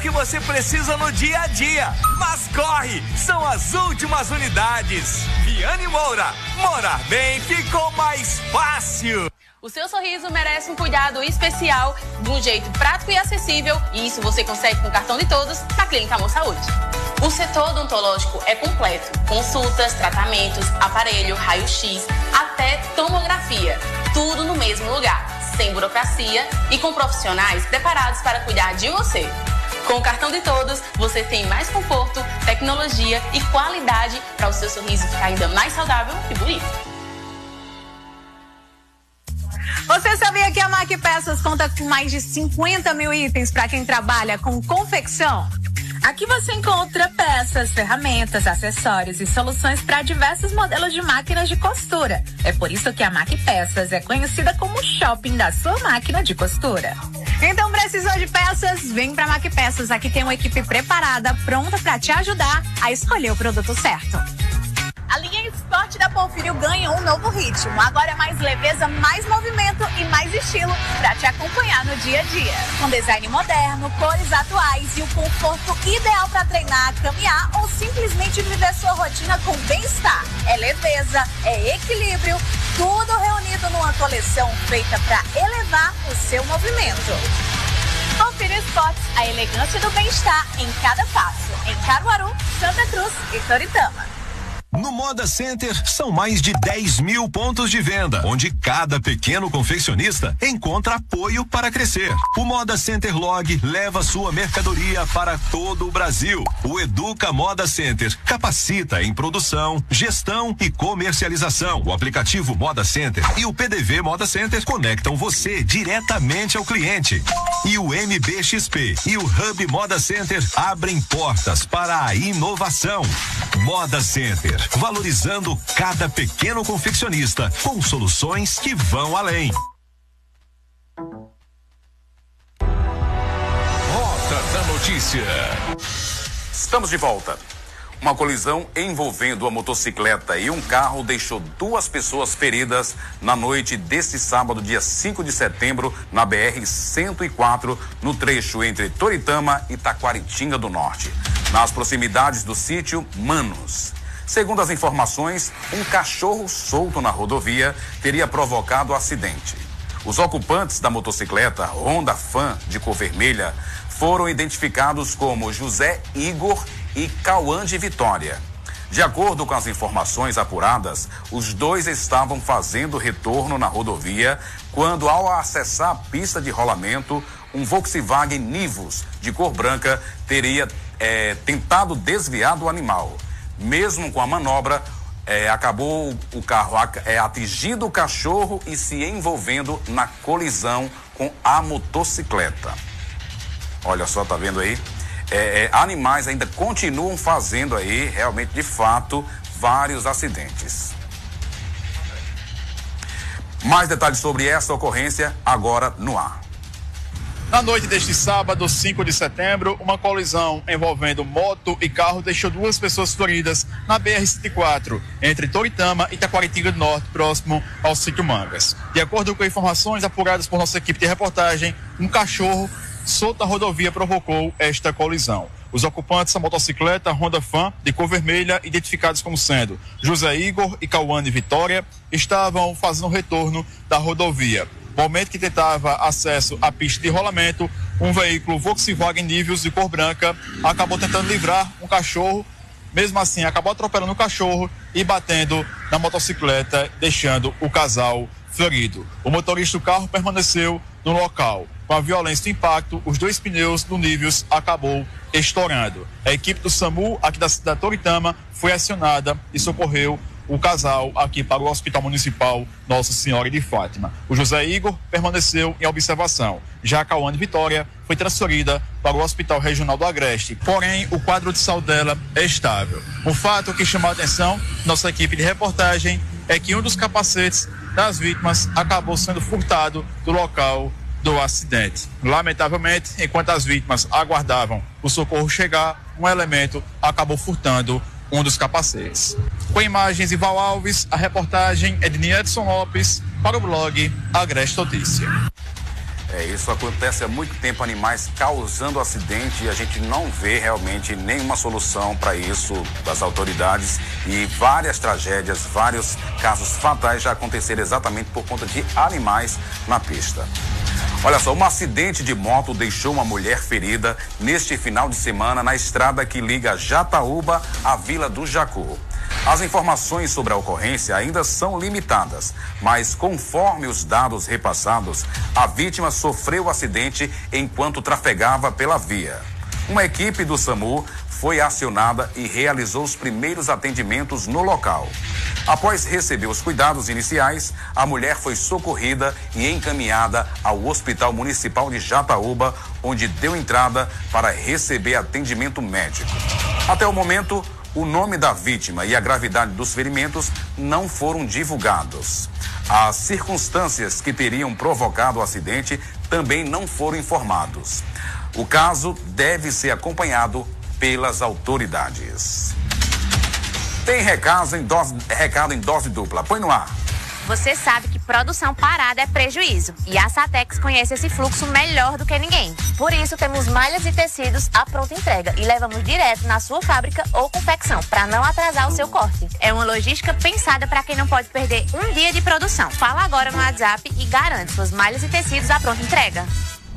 que você precisa no dia a dia. Mas corre, são as últimas unidades. Viane Moura, morar bem ficou mais fácil. O seu sorriso merece um cuidado especial, de um jeito prático e acessível, e isso você consegue com o cartão de todos da Clínica Amor Saúde. O setor odontológico é completo, consultas, tratamentos, aparelho, raio-x, até tomografia, tudo no mesmo lugar, sem burocracia e com profissionais preparados para cuidar de você. Com o cartão de todos, você tem mais conforto, tecnologia e qualidade para o seu sorriso ficar ainda mais saudável e bonito. Você sabia que a Mac Peças conta com mais de 50 mil itens para quem trabalha com confecção? Aqui você encontra peças, ferramentas, acessórios e soluções para diversos modelos de máquinas de costura. É por isso que a Mac Peças é conhecida como o shopping da sua máquina de costura. Então, precisou de peças? Vem pra Mac Peças. Aqui tem uma equipe preparada, pronta para te ajudar a escolher o produto certo. A linha Sport da Porfírio ganha um novo ritmo. Agora é mais leveza, mais movimento e mais estilo para te acompanhar no dia a dia. Com design moderno, cores atuais e o conforto ideal para treinar, caminhar ou simplesmente viver sua rotina com bem-estar. É leveza, é equilíbrio, tudo reunido numa coleção feita para elevar o seu movimento. Porfírio Sport, a elegância do bem-estar em cada passo. Em Caruaru, Santa Cruz e Toritama. No Moda Center são mais de 10 mil pontos de venda, onde cada pequeno confeccionista encontra apoio para crescer. O Moda Center Log leva sua mercadoria para todo o Brasil. O Educa Moda Center capacita em produção, gestão e comercialização. O aplicativo Moda Center e o PDV Moda Center conectam você diretamente ao cliente. E o MBXP e o Hub Moda Center abrem portas para a inovação. Moda Center, valorizando cada pequeno confeccionista com soluções que vão além. Rota da Notícia. Estamos de volta. Uma colisão envolvendo a motocicleta e um carro deixou 2 pessoas feridas na noite deste sábado, dia 5 de setembro, na BR-104, no trecho entre Toritama e Taquaritinga do Norte, nas proximidades do sítio Manos. Segundo as informações, um cachorro solto na rodovia teria provocado o acidente. Os ocupantes da motocicleta Honda Fan de cor vermelha foram identificados como José Igor e Cauã de Vitória. De acordo com as informações apuradas, os 2 estavam fazendo retorno na rodovia quando, ao acessar a pista de rolamento, um Volkswagen Nivus de cor branca teria tentado desviar do animal. Mesmo com a manobra, acabou o carro atingindo o cachorro e se envolvendo na colisão com a motocicleta. Olha só, tá vendo aí? Animais ainda continuam fazendo aí, realmente, de fato, vários acidentes. Mais detalhes sobre essa ocorrência agora no ar. Na noite deste sábado, 5 de setembro, uma colisão envolvendo moto e carro deixou 2 pessoas feridas na BR-104, entre Toritama e Taquaritinga do Norte, próximo ao sítio Mangas. De acordo com informações apuradas por nossa equipe de reportagem, um cachorro solto na rodovia provocou esta colisão. Os ocupantes da motocicleta Honda Fan, de cor vermelha, identificados como sendo José Igor e Cauane Vitória, estavam fazendo retorno da rodovia. No momento que tentava acesso à pista de rolamento, um veículo Volkswagen Nivus de cor branca acabou tentando livrar um cachorro. Mesmo assim, acabou atropelando o cachorro e batendo na motocicleta, deixando o casal ferido. O motorista do carro permaneceu no local. Com a violência do impacto, os 2 pneus do Nivus acabou estourando. A equipe do SAMU aqui da cidade de Toritama foi acionada e socorreu o casal aqui para o Hospital Municipal Nossa Senhora de Fátima. O José Igor permaneceu em observação. Já a Cauane Vitória foi transferida para o Hospital Regional do Agreste. Porém, o quadro de saúde dela é estável. O fato que chamou a atenção nossa equipe de reportagem é que um dos capacetes das vítimas acabou sendo furtado do local do acidente. Lamentavelmente, enquanto as vítimas aguardavam o socorro chegar, um elemento acabou furtando um dos capacetes. Com imagens de Val Alves, a reportagem é de Edson Lopes para o blog Agreste Notícia. Isso acontece há muito tempo, animais causando acidente, e a gente não vê realmente nenhuma solução para isso das autoridades, e várias tragédias, vários casos fatais já aconteceram exatamente por conta de animais na pista. Olha só, um acidente de moto deixou uma mulher ferida neste final de semana na estrada que liga Jataúba à Vila do Jacu. As informações sobre a ocorrência ainda são limitadas, mas conforme os dados repassados, a vítima sofreu o acidente enquanto trafegava pela via. Uma equipe do SAMU foi acionada e realizou os primeiros atendimentos no local. Após receber os cuidados iniciais, a mulher foi socorrida e encaminhada ao Hospital Municipal de Jataúba, onde deu entrada para receber atendimento médico. Até o momento, o nome da vítima e a gravidade dos ferimentos não foram divulgados. As circunstâncias que teriam provocado o acidente também não foram informados. O caso deve ser acompanhado pelas autoridades. Tem recado em dose dupla. Põe no ar. Você sabe que produção parada é prejuízo, e a Satex conhece esse fluxo melhor do que ninguém. Por isso, temos malhas e tecidos à pronta entrega e levamos direto na sua fábrica ou confecção, para não atrasar o seu corte. É uma logística pensada para quem não pode perder um dia de produção. Fala agora no WhatsApp e garante suas malhas e tecidos à pronta entrega.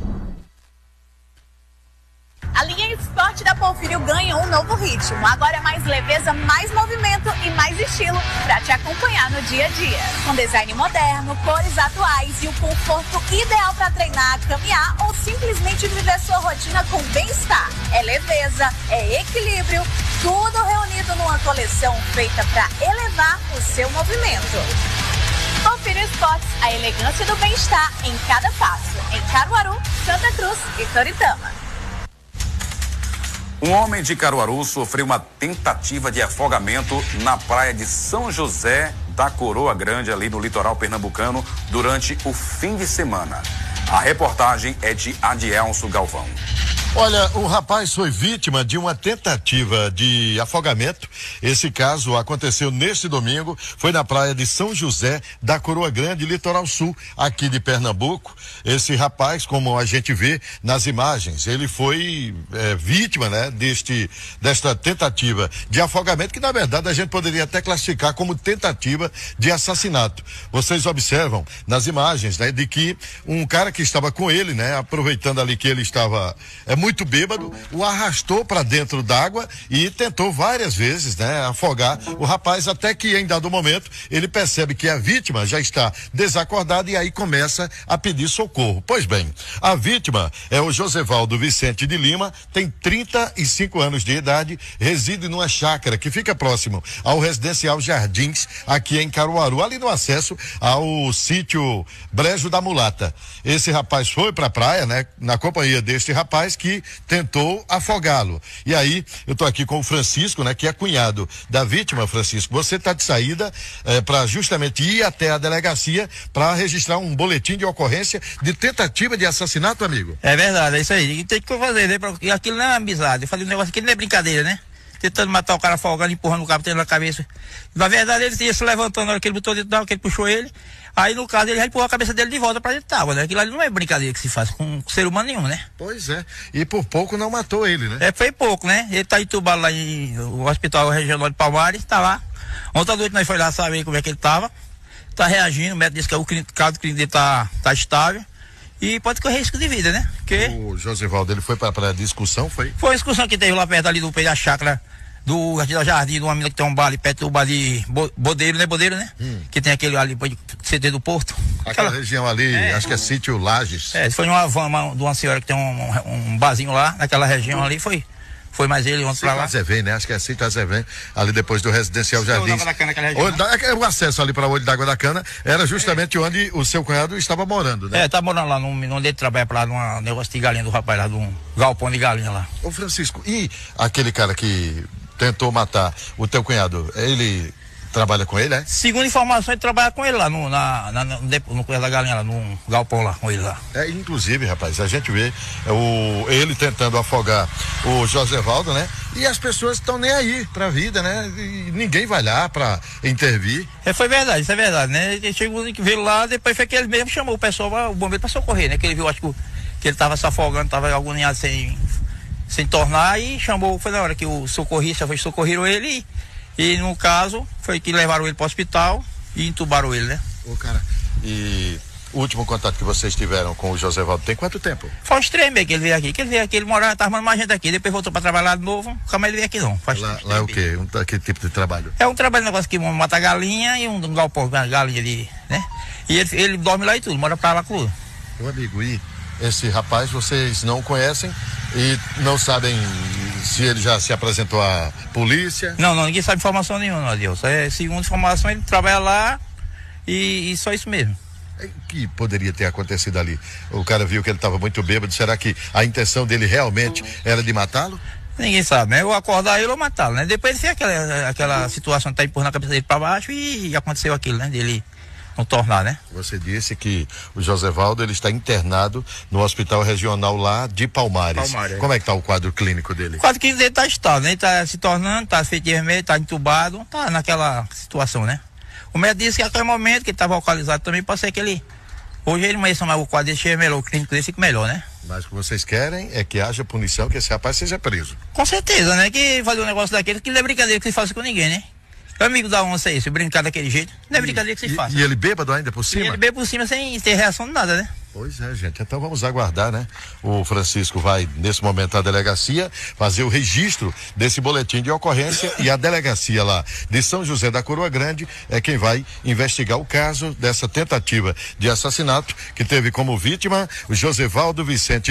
A linha Sport da Porfírio ganha um novo ritmo. Agora é mais leveza, mais movimento e mais estilo para te acompanhar no dia a dia. Com design moderno, cores atuais e o conforto ideal para treinar, caminhar ou simplesmente viver sua rotina com bem-estar. É leveza, é equilíbrio, tudo reunido numa coleção feita para elevar o seu movimento. Porfírio Esportes, a elegância do bem-estar em cada passo. Em Caruaru, Santa Cruz e Toritama. Um homem de Caruaru sofreu uma tentativa de afogamento na praia de São José da Coroa Grande, ali no litoral pernambucano, durante o fim de semana. A reportagem é de Adielson Galvão. Olha, o rapaz foi vítima de uma tentativa de afogamento. Esse caso aconteceu neste domingo, foi na praia de São José da Coroa Grande, litoral sul, aqui de Pernambuco. Esse rapaz, como a gente vê nas imagens, ele foi vítima, né, desta tentativa de afogamento, que na verdade a gente poderia até classificar como tentativa de assassinato. Vocês observam nas imagens, né, de que um cara que estava com ele, né, aproveitando ali que ele estava muito bêbado, o arrastou para dentro d'água e tentou várias vezes, né, afogar o rapaz, até que em dado momento ele percebe que a vítima já está desacordada e aí começa a pedir socorro. Pois bem, a vítima é o Josevaldo Vicente de Lima, tem 35 anos de idade, reside numa chácara que fica próximo ao residencial Jardins, aqui em Caruaru, ali no acesso ao sítio Brejo da Mulata. Esse rapaz foi para a praia, né, na companhia deste rapaz que tentou afogá-lo. E aí, eu tô aqui com o Francisco, né, que é cunhado da vítima. Francisco, você tá de saída para justamente ir até a delegacia para registrar um boletim de ocorrência de tentativa de assassinato, amigo? É verdade, é isso aí. E tem que fazer, né? Porque aquilo não é amizade. Eu falei um negócio aqui, não é brincadeira, né? Tentando matar o cara afogando, empurrando o cabo dentro da cabeça. Na verdade, ele ia se levantando na hora que ele botou dentro da água, que ele puxou ele. Aí, no caso, ele já empurrou a cabeça dele de volta pra dentro da água, né? Aquilo ali não é brincadeira que se faz com ser humano nenhum, né? Pois é. E por pouco não matou ele, né? Foi pouco, né? Ele tá entubado lá no Hospital Regional de Palmares, tá lá. Ontem à noite nós foi lá saber como é que ele tava. Tá reagindo, o médico disse que o caso do crime dele tá estável. E pode correr risco de vida, né? Porque o Josevaldo, ele foi pra discussão, foi? Foi uma discussão que teve lá perto ali do pé da chácara do Jardim, de uma mina que tem um bar ali perto do bar de Bodeiro, né? Bodeiro, né? Que tem aquele ali, CD do Porto. Aquela região ali, acho que é sítio Lages. Foi uma van de uma senhora que tem um barzinho lá, naquela região ali, foi mais ele ontem pra lá. Azevém, né? Acho que é sítio Azevém, ali depois do residencial Jardins. O acesso ali para o Olho d'Água da Cana era justamente onde o seu cunhado estava morando, né? Tá morando lá, onde ele trabalha pra lá, num negócio de galinha do rapaz lá, de um galpão de galinha lá. Ô Francisco, e aquele cara que tentou matar o teu cunhado, ele Trabalha com ele, é? Segundo informação, ele trabalha com ele lá no Coelho da Galinha, lá no galpão lá, com ele lá. Inclusive, rapaz, a gente vê ele tentando afogar o Josevaldo, né? E as pessoas estão nem aí pra vida, né? E ninguém vai lá pra intervir. Foi verdade, isso é verdade, né? Ele chegou, veio lá, depois foi que ele mesmo chamou o pessoal, o bombeiro pra socorrer, né? Que ele viu, acho que ele tava se afogando, tava agoniado sem tornar, e chamou, foi na hora que o socorrista socorreram ele e no caso foi que levaram ele para o hospital e entubaram ele, né? Cara, e o último contato que vocês tiveram com o Josevaldo tem quanto tempo? Faz uns 3 meses que ele veio aqui, ele morava, tava arrumando mais gente aqui, depois voltou para trabalhar de novo, nunca mais ele veio aqui não. Lá é o quê? Que tipo de trabalho? É um trabalho, negócio que mata galinha e um galpão, galinha ali, né? E ele dorme lá e tudo, mora pra lá com tudo. Meu amigo, e esse rapaz vocês não conhecem e não sabem se ele já se apresentou à polícia? Não, ninguém sabe informação nenhuma, Deus. Segundo informação, ele trabalha lá e só isso mesmo. O que poderia ter acontecido ali? O cara viu que ele estava muito bêbado, será que a intenção dele realmente era de matá-lo? Ninguém sabe, né? Ou acordar ele ou matá-lo, né? Depois foi aquela situação que tá empurrando a cabeça dele para baixo e aconteceu aquilo, né? Dele não tornar, né? Você disse que o Josevaldo, ele está internado no hospital regional lá de Palmares. Como é que está o quadro clínico dele? O quadro clínico dele está estável, né? Ele está se tornando, está feito de remédio, está entubado, está naquela situação, né? O médico disse que a aquele momento que ele estava localizado também, pode ser que ele, hoje ele mais o quadro dele cheio melhor, o clínico dele fica melhor, né? Mas o que vocês querem é que haja punição, que esse rapaz seja preso. Com certeza, né? Que fazer um negócio daquele, que não é brincadeira que se faça com ninguém, né? Amigo da onça isso, brincar daquele jeito, não é brincadeira que se faz. E ele bêbado ainda por cima? E ele bêbado por cima sem ter reação de nada, né? Pois é, gente, então vamos aguardar, né? O Francisco vai, nesse momento, à delegacia, fazer o registro desse boletim de ocorrência e a delegacia lá de São José da Coroa Grande é quem vai investigar o caso dessa tentativa de assassinato que teve como vítima o Josevaldo Vicente